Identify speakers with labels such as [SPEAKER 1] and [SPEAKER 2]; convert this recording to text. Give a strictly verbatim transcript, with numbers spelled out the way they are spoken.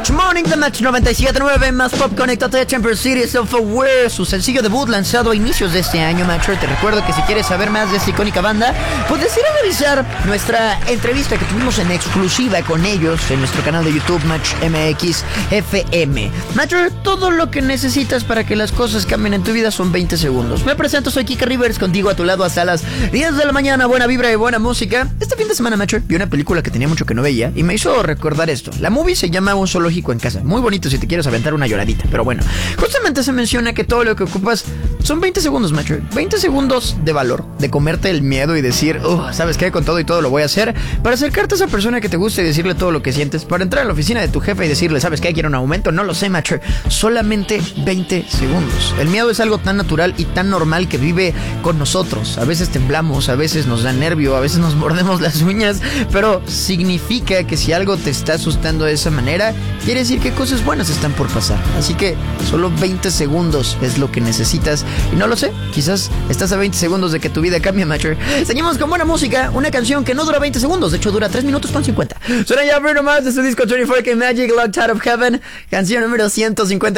[SPEAKER 1] Match Morning de Match noventa y siete punto nueve, más pop, conéctate a Temper City Self-Aware, su sencillo debut lanzado a inicios de este año, Matcher. Te recuerdo que si quieres saber más de esta icónica banda, puedes ir a revisar nuestra entrevista que tuvimos en exclusiva con ellos en nuestro canal de YouTube, Match M X F M. Matcher, todo lo que necesitas para que las cosas cambien en tu vida son veinte segundos. Me presento, soy Kika Rivers, contigo a tu lado hasta las diez de la mañana, buena vibra y buena música. Este fin de semana, Matcher, vi una película que tenía mucho que no veía y me hizo recordar esto. La movie se llama Un zoológico en casa. Muy bonito si te quieres aventar una lloradita, pero bueno, justamente se menciona que todo lo que ocupas son veinte segundos, Matcher. veinte segundos de valor, de comerte el miedo y decir, uh, ¿sabes qué? Con todo y todo lo voy a hacer, para acercarte a esa persona que te gusta y decirle todo lo que sientes, para entrar a la oficina de tu jefe y decirle, ¿sabes qué? Quiero un aumento. No lo sé, Matcher. Solamente veinte segundos. El miedo es algo tan natural y tan normal que vive con nosotros. A veces temblamos, a veces nos da nervio, a veces nos mordemos las uñas, pero significa que si algo te está asustando de esa manera, quiere decir que cosas buenas están por pasar. Así que solo veinte segundos es lo que necesitas. Y no lo sé, quizás estás a veinte segundos de que tu vida cambie, Matcher. Seguimos con buena música, una canción que no dura veinte segundos, de hecho dura tres minutos con cincuenta. Suena ya Bruno Mars de su disco veinticuatro K Magic, Locked Out of Heaven, canción número ciento cincuenta.